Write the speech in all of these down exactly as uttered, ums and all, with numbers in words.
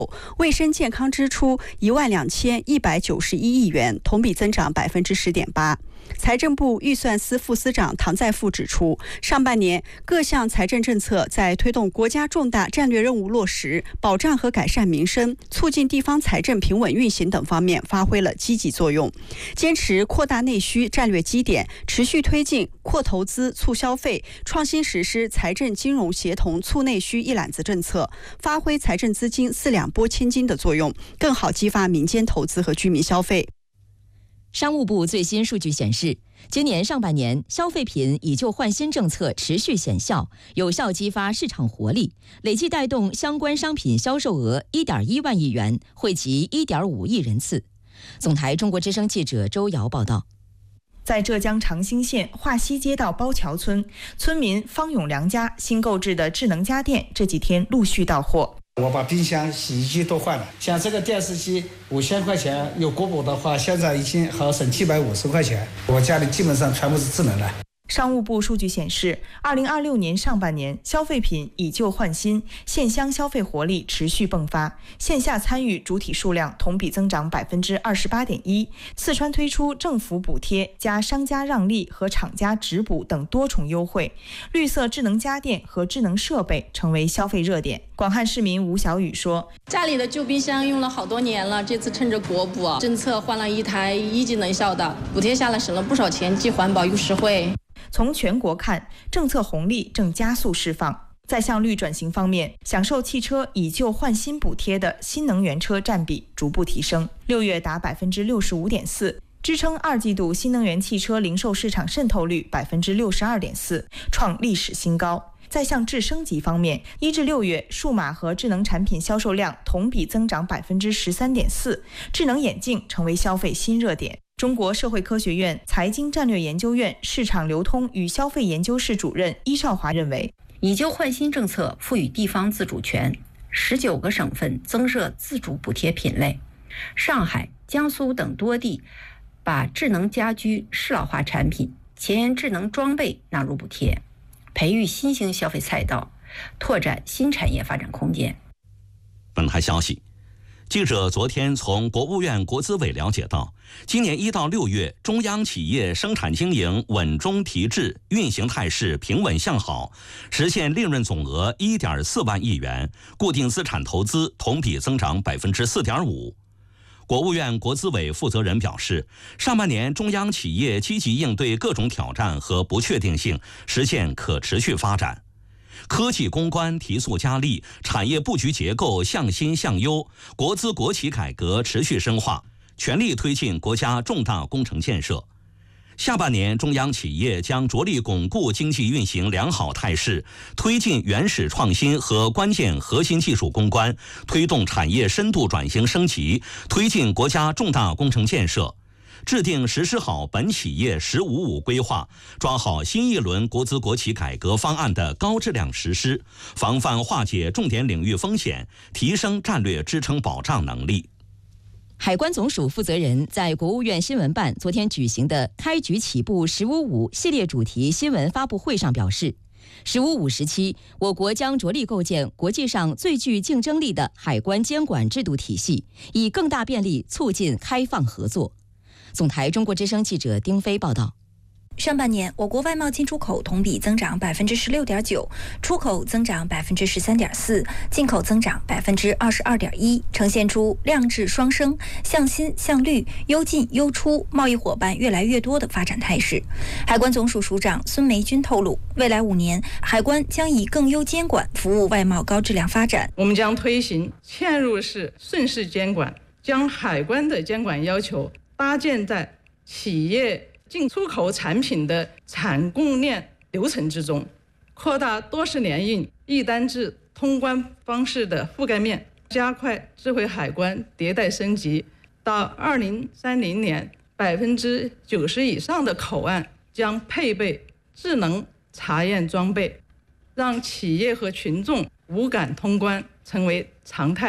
卫生健康支出一万两千一百九十一亿元，同比增长百分之十点八。财政部预算司副司长唐在富指出，上半年各项财政政策在推动国家重大战略任务落实、保障和改善民生、促进地方财政平稳运行等方面发挥了积极作用。坚持扩大内需战略基点，持续推进扩投资、促消费，创新实施财政金融协同促内需一揽子政策，发挥财政资金四两拨千斤的作用，更好激发民间投资和居民消费。 商务部最新数据显示，今年上半年消费品以旧换新政策持续显效，有效激发市场活力，累计带动相关商品销售额 一点一万亿元，惠及 一点五亿人次。总台中国之声记者周瑶报道。 在浙江长兴县华西街道包桥村，村民方永良家新购置的智能家电这几天陆续到货。 我把冰箱、洗衣机都换了，像这个电视机五千块钱，有国补的话，现在已经好省七百五十块钱。我家里基本上全部是智能的。 商务部数据显示，二零二六年上半年消费品以旧换新，县乡消费活力持续迸发，线下参与主体数量同比增长百分之二十八点一。四川推出政府补贴加商家让利和厂家直补等多重优惠，绿色智能家电和智能设备成为消费热点。广汉市民吴小雨说：“ 家里的旧冰箱用了好多年了，这次趁着国补政策换了一台一级能效的，补贴下来省了不少钱，既环保又实惠。” 从全国看，政策红利正加速释放。在向绿转型方面，享受汽车以旧换新补贴的新能源车占比逐步提升，六月达百分之六十五点四，支撑二季度新能源汽车零售市场渗透率百分之六十二点四，创历史新高。在向智升级方面，一至六月数码和智能产品销售量同比增长百分之十三点四，智能眼镜成为消费新热点。中国社会科学院财经战略研究院市场流通与消费研究室主任伊少华认为， 以旧换新政策赋予地方自主权，十九个省份增设自主补贴品类，上海、江苏等多地把智能家居、适老化产品、前沿智能装备纳入补贴，培育新兴消费赛道，拓展新产业发展空间。 本台消息，记者昨天从国务院国资委了解到，今年一到六月，中央企业生产经营稳中提质，运行态势平稳向好，实现利润总额 一点四万亿元，固定资产投资同比增长 百分之四点五。国务院国资委负责人表示，上半年中央企业积极应对各种挑战和不确定性，实现可持续发展。科技攻关提速加力，产业布局结构向新向优，国资国企改革持续深化，全力推进国家重大工程建设。下半年，中央企业将着力巩固经济运行良好态势，推进原始创新和关键核心技术攻关，推动产业深度转型升级，推进国家重大工程建设。制定实施好本企业“十五五”规划，抓好新一轮国资国企改革方案的高质量实施，防范化解重点领域风险，提升战略支撑保障能力。 海关总署负责人在国务院新闻办昨天举行的开局起步“十五五”系列主题新闻发布会上表示，“十五五”时期，我国将着力构建国际上最具竞争力的海关监管制度体系，以更大便利促进开放合作。总台中国之声记者丁飞报道。 上半年，我国外贸进出口同比增长百分之十六点九，出口增长百分之十三点四，进口增长百分之二十二点一，呈现出量质双升、向新向绿、优进优出、贸易伙伴越来越多的发展态势。海关总署署长孙梅军透露，未来五年，海关将以更优监管服务外贸高质量发展。 我们将推行嵌入式顺势监管，将海关的监管要求搭建在企业进出口产品的产供链流程之中，扩大多式联运、一单制通关方式的覆盖面，加快智慧海关迭代升级。到二零三零年，百分之九十以上的口岸将配备智能查验装备，让企业和群众无感通关成为常态。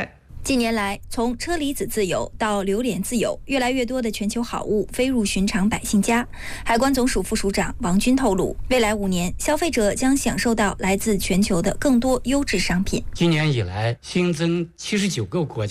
近年来，从车厘子自由到榴莲自由，越来越多的全球好物飞入寻常百姓家。海关总署副署长王军透露，未来五年，消费者将享受到来自全球的更多优质商品。 今年以来，新增七十九个国家